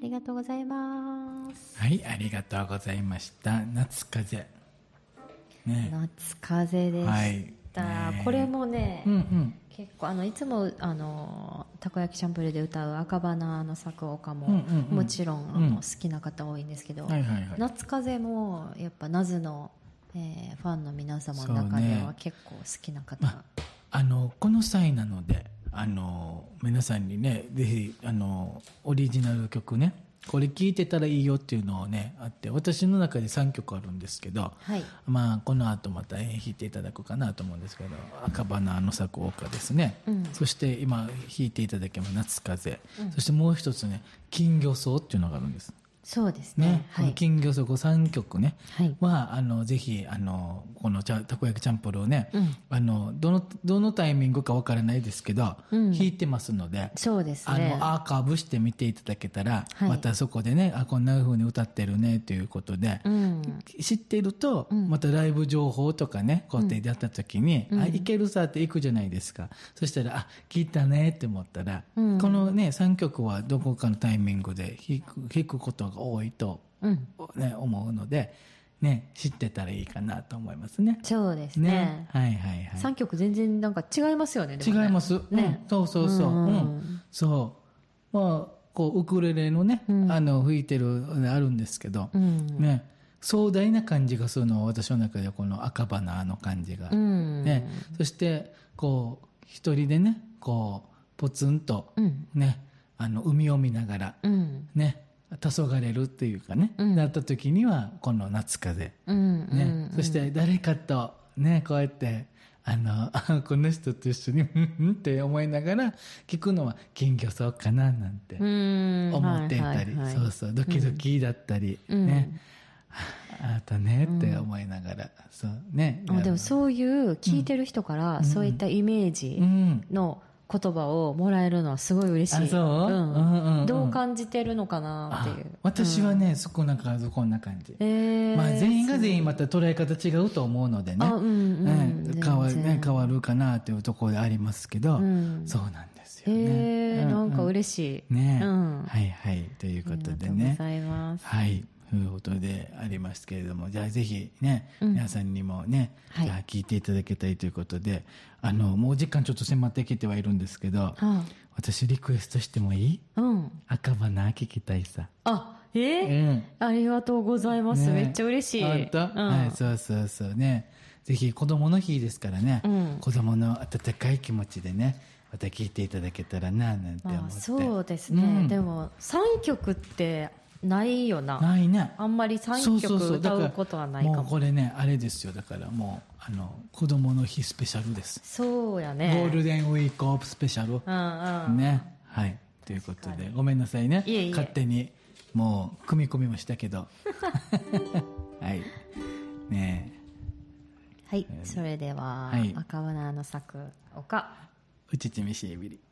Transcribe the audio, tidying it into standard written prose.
りがとうございます。 はい、ありがとうございました。夏風。ね。 夏風でした。 はいね、 これもね、 うんうん、 結構いつもたこ焼きチャンプルで歌う赤花の作岡も、もちろん好きな方多いんですけど、 はいはいはい、 夏風もやっぱナズの、ファンの皆様の中では結構好きな方、 この際なので皆さんにねぜひオリジナル曲ねこれ聴いてたらいいよっていうのをねあって私の中で3曲あるんですけど、 はい、 まあこの後また弾いていただくかなと思うんですけど赤花の作岡ですね、そして今弾いていただけます夏風、そしてもう一つね金魚草っていうのがあるんです。 そうですね。 この金魚草3曲ね、 はい、 ぜひこのたこ焼きチャンプルをね、どのタイミングかわからないですけど、弾いてますので、 そうですね、 アーカイブして見ていただけたら、またそこでねこんな風に歌ってるねということで、知っていると、またライブ情報とかねこうやってやった時に、いけるさって行くじゃないですか。そしたら聞いたねって思ったら、このね3曲はどこかのタイミングで弾くことが多いと、思うので、ね、知ってたらいいかなと思いますね。 そうですね。 はいはいはい。 3曲全然なんか違いますよね。でもね違います。ね、そうそうそう。そう。まあこうウクレレのね、吹いてるあるんですけど、ね、壮大な感じがするのは私の中でこの赤花の感じが、ね、そしてこう一人でねこうポツンとね、海を見ながら、ね。黄昏るっていうかね、なった時にはこの夏風、ね、そして誰かとねこうやってこの人と一緒にって思いながら聞くのは金魚草かななんて思っていたり、そうそうドキドキだったり、ね、あったねって思いながら、そうね。 でもそういう聞いてる人からそういったイメージの言葉をもらえるのはすごい嬉しい。どう感じてるのかなっていう。 私はね、こんな感じ。まあ全員が全員また捉え方違うと思うのでね、変わるかなというところでありますけど、そうなんですよね。 なんか嬉しい。 ね、はいはい、ということでね。 ありがとうございます。 はい。ということでありますけれども、じゃあぜひね、皆さんにもね、じゃあ聞いていただきたいということで、もうお時間ちょっと迫ってきてはいるんですけど、私リクエストしてもいい？赤花聞きたいさ。 ありがとうございます。めっちゃ嬉しい。 本当？はい、そうそうそうね。ぜひ子供の日ですからね、子供の温かい気持ちでね、また聞いていただけたらな、なんて思って。 そうですね。でも、3曲って、ないよな。 ないね。 あんまり3曲歌うことはないかも。 もうこれね、あれですよ。だからもう、子供の日スペシャルです。 そうやね。 ゴールデンウィークオフスペシャル。ね。はい。ということで、ごめんなさいね。勝手に、もう、組み込みましたけど。はい。ねはい。それでは、赤花の作岡。 うちちみしいびり。